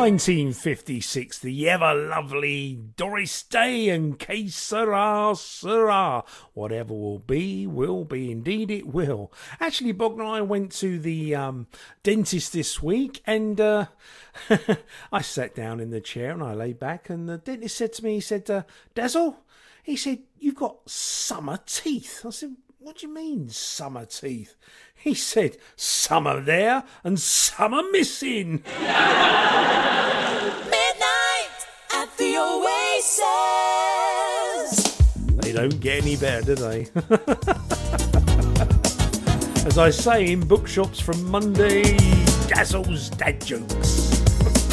1956, the ever-lovely Doris Day and Que Sera, Sera. Whatever will be, indeed it will. Actually, Bog and I went to the dentist this week, and I sat down in the chair and I lay back, and the dentist said to me, he said, Dazzle, he said, you've got summer teeth. I said, what do you mean, summer teeth? He said, some are there and some are missing. Midnight at the Oasis. They don't get any better, do they? As I say in bookshops from Monday, Dazzle's Dad Jokes.